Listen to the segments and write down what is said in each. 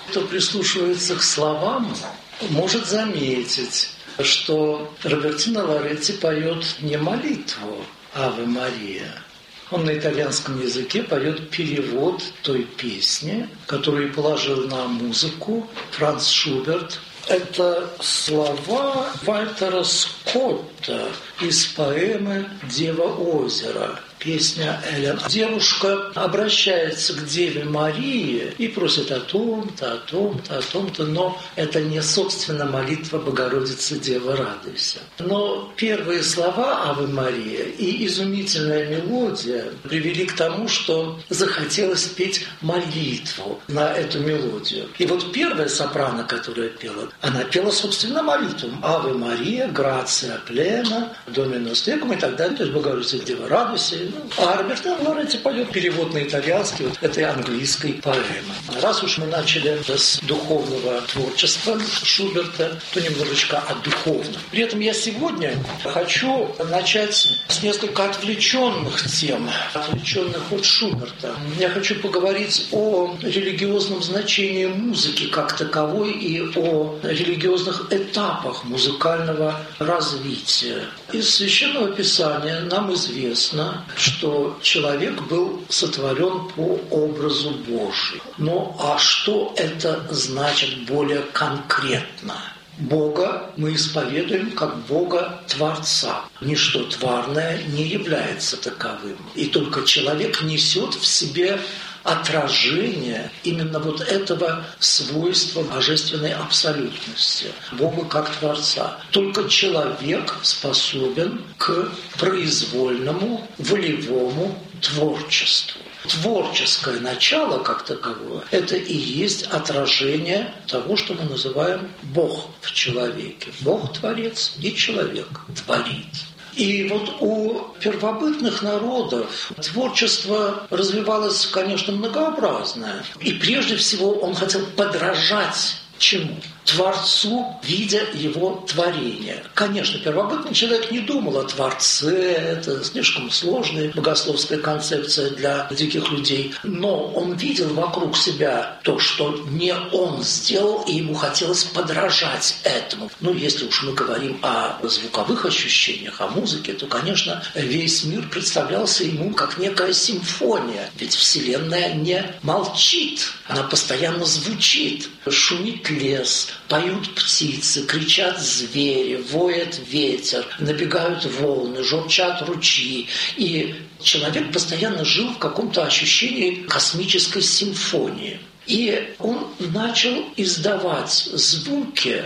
Кто прислушивается к словам, может заметить, что Робертино Лоретти поет не молитву «Аве Мария». Он на итальянском языке поет перевод той песни, которую положил на музыку Франц Шуберт. Это слова Вальтера Скотта из поэмы «Дева озера». Песня Эллен. Девушка обращается к Деве Марии и просит о том-то, о том-то, о том-то, но это не, собственно, молитва Богородицы Дева радуйся. Но первые слова «Аве Мария» и изумительная мелодия привели к тому, что захотелось петь молитву на эту мелодию. И вот первая сопрано, которая пела, она пела, собственно, молитву «Аве Мария, грация плена, доминус текум» и так далее, то есть Богородица Дева радуйся. А Робертино Лоретти поет перевод на итальянский вот этой английской поэмы. Раз уж мы начали с духовного творчества Шуберта, то немножечко о духовном. При этом я сегодня хочу начать с несколько отвлеченных тем, отвлеченных от Шуберта. Я хочу поговорить о религиозном значении музыки как таковой и о религиозных этапах музыкального развития. Из Священного Писания нам известно, что человек был сотворен по образу Божию. Ну а что это значит более конкретно? Бога мы исповедуем как Бога-творца. Ничто тварное не является таковым. И только человек несет в себе отражение именно вот этого свойства божественной абсолютности, Бога как Творца. Только человек способен к произвольному, волевому творчеству. Творческое начало, как таковое, это и есть отражение того, что мы называем Бог в человеке. Бог – творец, и человек творит. И вот у первобытных народов творчество развивалось, конечно, многообразное. И прежде всего он хотел подражать чему? Творцу, видя его творение. Конечно, первобытный человек не думал о Творце, это слишком сложная богословская концепция для диких людей, но он видел вокруг себя то, что не он сделал, и ему хотелось подражать этому. Ну, если уж мы говорим о звуковых ощущениях, о музыке, то, конечно, весь мир представлялся ему как некая симфония, ведь Вселенная не молчит, она постоянно звучит, шумит лес, поют птицы, кричат звери, воет ветер, набегают волны, журчат ручьи. И человек постоянно жил в каком-то ощущении космической симфонии. И он начал издавать звуки,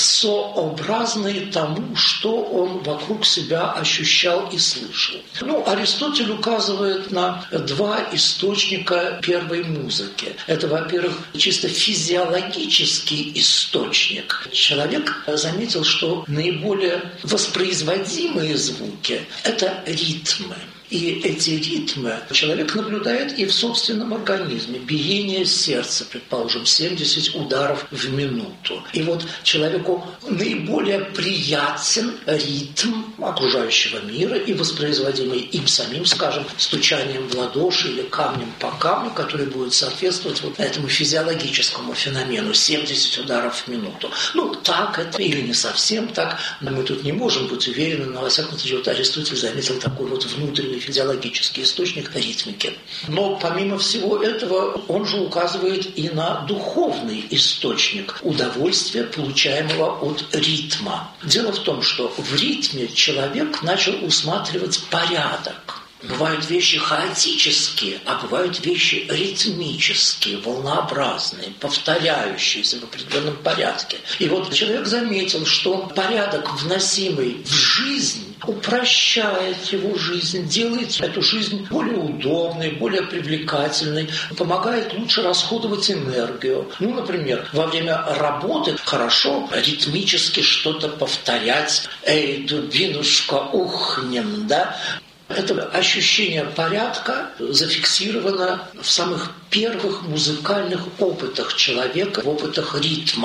сообразные тому, что он вокруг себя ощущал и слышал. Ну, Аристотель указывает на два источника первой музыки. Это, во-первых, чисто физиологический источник. Человек заметил, что наиболее воспроизводимые звуки – это ритмы. И эти ритмы человек наблюдает и в собственном организме. Биение сердца, предположим, 70 ударов в минуту. И вот человеку наиболее приятен ритм окружающего мира и воспроизводимый им самим, скажем, стучанием в ладоши или камнем по камню, который будет соответствовать вот этому физиологическому феномену 70 ударов в минуту. Ну, так это или не совсем так, мы тут не можем быть уверены, но во всяком случае вот Аристотель заметил такой вот внутренний физиологический источник ритмики. Но помимо всего этого он же указывает и на духовный источник удовольствия, получаемого от ритма. Дело в том, что в ритме человек начал усматривать порядок. Бывают вещи хаотические, а бывают вещи ритмические, волнообразные, повторяющиеся в определенном порядке. И вот человек заметил, что порядок, вносимый в жизнь, упрощает его жизнь, делает эту жизнь более удобной, более привлекательной, помогает лучше расходовать энергию. Ну, например, во время работы хорошо ритмически что-то повторять. «Эй, дубинушка, ухнем», да? Это ощущение порядка зафиксировано в самых первых музыкальных опытах человека, в опытах ритма.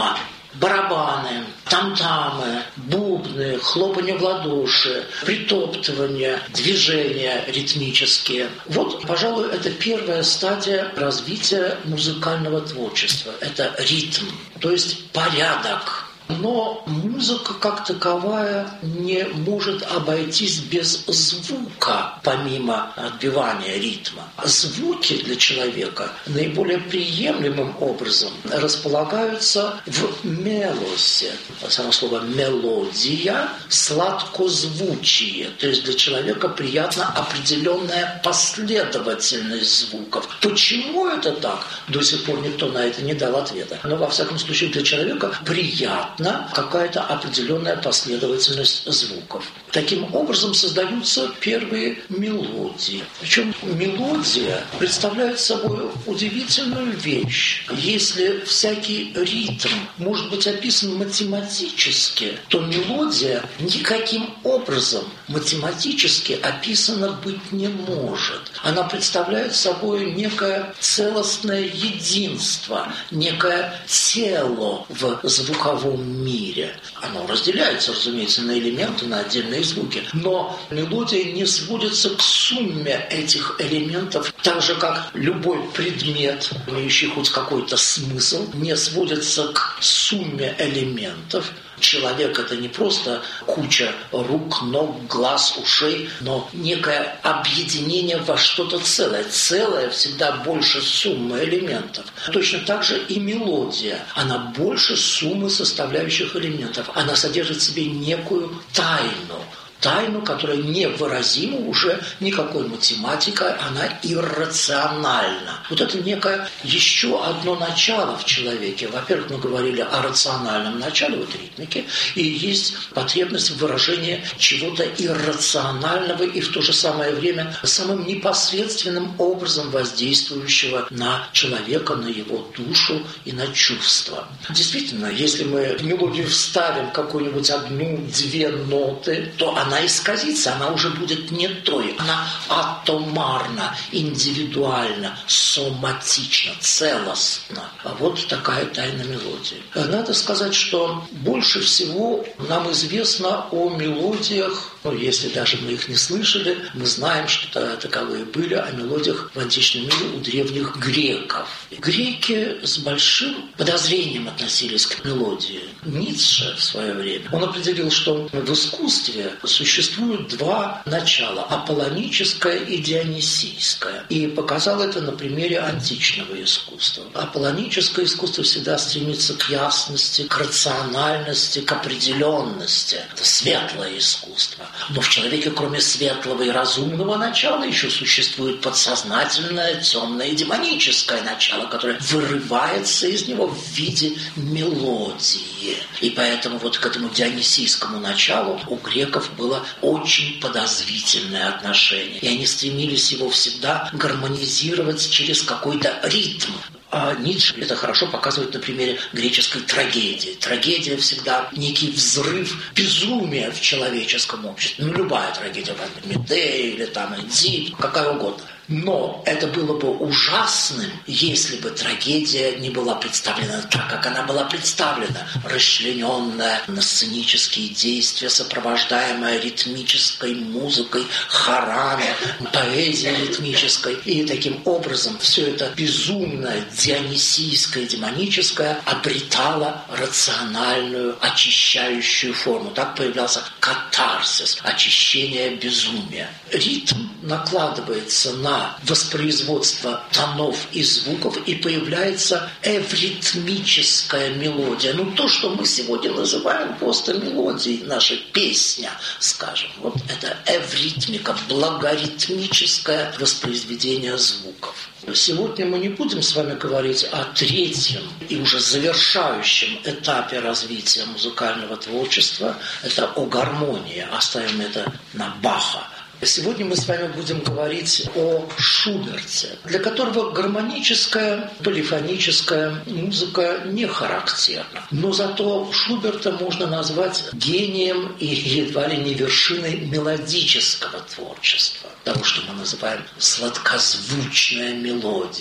барабаны, там-тамы, бубны, хлопанье в ладоши, притоптывание, движения ритмические. Вот, пожалуй, это первая стадия развития музыкального творчества. Это ритм, то есть порядок. Но музыка как таковая не может обойтись без звука, помимо отбивания ритма. Звуки для человека наиболее приемлемым образом располагаются в мелосе. Само слово «мелодия» – сладкозвучие. То есть для человека приятна определенная последовательность звуков. Почему это так? До сих пор никто на это не дал ответа. Но, во всяком случае, для человека приятно какая-то определенная последовательность звуков. Таким образом создаются первые мелодии. Причем мелодия представляет собой удивительную вещь. Если всякий ритм может быть описан математически, то мелодия никаким образом математически описана быть не может. Она представляет собой некое целостное единство, некое тело в звуковом мире. Оно разделяется, разумеется, на элементы, на отдельные звуки. Но мелодия не сводится к сумме этих элементов, так же, как любой предмет, имеющий хоть какой-то смысл, не сводится к сумме элементов. Человек – это не просто куча рук, ног, глаз, ушей, но некое объединение во что-то целое. Целое всегда больше суммы элементов. Точно так же и мелодия. Она больше суммы составляющих элементов. Она содержит в себе некую тайну. Тайну, которая невыразима уже никакой математикой, она иррациональна. Вот это некое еще одно начало в человеке. Во-первых, мы говорили о рациональном начале, вот ритмики, и есть потребность в выражении чего-то иррационального и в то же самое время самым непосредственным образом воздействующего на человека, на его душу и на чувства. Действительно, если мы в мелодию вставим какую-нибудь одну-две ноты, то она исказится, она уже будет не той. Она атомарна, индивидуальна, соматична, целостна. А вот такая тайна мелодии. Надо сказать, что больше всего нам известно о мелодиях, если даже мы их не слышали, мы знаем, что таковые были о мелодиях в античном мире у древних греков. Греки с большим подозрением относились к мелодии. Ницше в свое время, он определил, что в искусстве существуют два начала – аполлоническое и дионисийское. И показал это на примере античного искусства. Аполлоническое искусство всегда стремится к ясности, к рациональности, к определенности. Это светлое искусство. Но в человеке, кроме светлого и разумного начала, еще существует подсознательное, темное и демоническое начало, которое вырывается из него в виде мелодии. И поэтому вот к этому дионисийскому началу у греков было очень подозрительное отношение. И они стремились его всегда гармонизировать через какой-то ритм. А Ницше это хорошо показывает на примере греческой трагедии. Трагедия всегда некий взрыв безумия в человеческом обществе. Любая трагедия, Медея или Эдип, какая угодно. Но это было бы ужасным, если бы трагедия не была представлена так, как она была представлена. Расчлененная на сценические действия, сопровождаемая ритмической музыкой, хорами, поэзией ритмической. И таким образом все это безумное, дионисийское, демоническое обретало рациональную, очищающую форму. Так появлялся катарсис, очищение безумия. Ритм накладывается на воспроизводство тонов и звуков, и появляется эвритмическая мелодия. То, что мы сегодня называем просто мелодией, наша песня, скажем. Вот это эвритмика, благоритмическое воспроизведение звуков. Сегодня мы не будем с вами говорить о третьем и уже завершающем этапе развития музыкального творчества. Это о гармонии. Оставим это на Баха. Сегодня мы с вами будем говорить о Шуберте, для которого гармоническая, полифоническая музыка не характерна. Но зато Шуберта можно назвать гением и едва ли не вершиной мелодического творчества. Того, что мы называем сладкозвучная мелодия.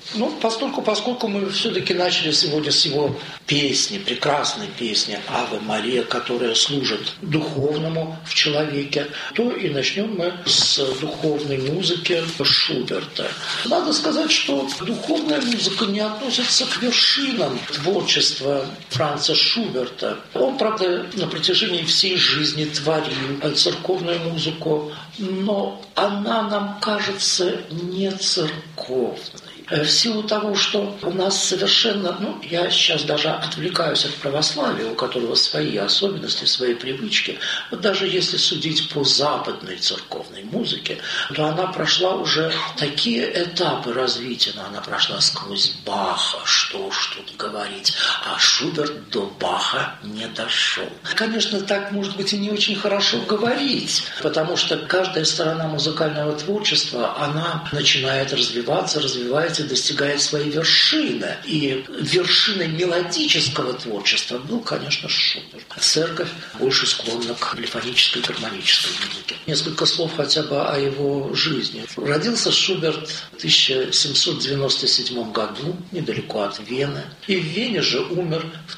Поскольку мы все-таки начали сегодня с его песни, прекрасной песни «Аве Мария», которая служит духовному в человеке, то и начнем мы с духовной музыки Шуберта. Надо сказать, что духовная музыка не относится к вершинам творчества Франца Шуберта. Он, правда, на протяжении всей жизни творил церковную музыку, но она нам кажется не церковной. В силу того, что у нас совершенно, я сейчас даже отвлекаюсь от православия, у которого свои особенности, свои привычки, вот даже если судить по западной церковной музыке, то она прошла уже такие этапы развития, она прошла сквозь Баха, что уж тут говорить, а Шуберт до Баха не дошел. Конечно, так, может быть, и не очень хорошо говорить, потому что каждая сторона музыкального творчества, она начинает развиваться и достигает своей вершины. И вершиной мелодического творчества был, конечно, Шуберт. Церковь больше склонна к полифонической, гармонической музыке. Несколько слов хотя бы о его жизни. Родился Шуберт в 1797 году, недалеко от Вены. И в Вене же умер в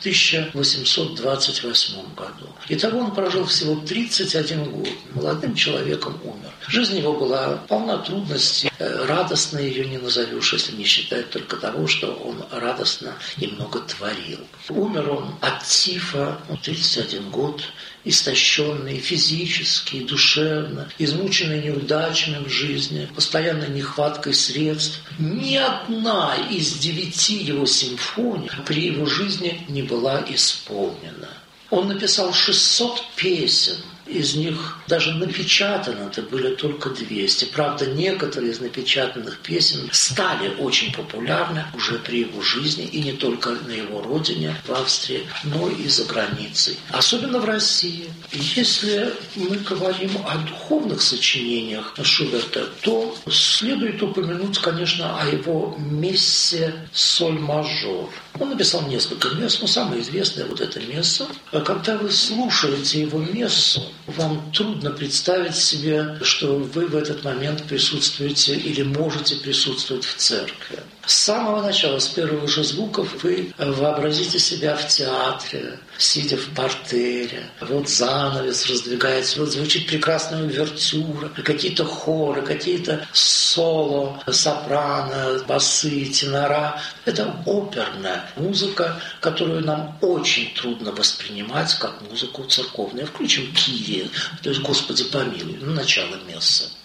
1828 году. Итого он прожил всего 31 год. Молодым человеком умер. Жизнь его была полна трудностей. Радостно ее не назовешь, если не считать только того, что он радостно и много творил. Умер он от тифа, 31 год, истощенный физически, душевно, измученный неудачами в жизни, постоянной нехваткой средств. Ни одна из 9 его симфоний при его жизни не была исполнена. Он написал 600 песен. Из них даже напечатано-то были только 200. Правда, некоторые из напечатанных песен стали очень популярны уже при его жизни, и не только на его родине, в Австрии, но и за границей. Особенно в России. Если мы говорим о духовных сочинениях Шуберта, то следует упомянуть, конечно, о его мессе соль-мажор. Он написал несколько месс, но самое известное вот это месса. Когда вы слушаете его мессу, вам трудно представить себе, что вы в этот момент присутствуете или можете присутствовать в церкви. С самого начала, с первых же звуков, вы вообразите себя в театре, сидя в партере. Вот занавес раздвигается, вот звучит прекрасная увертюра, какие-то хоры, какие-то соло, сопрано, басы, тенора. Это оперная музыка, которую нам очень трудно воспринимать как музыку церковную. Включим Кирию, то есть «Господи помилуй», начало мессы.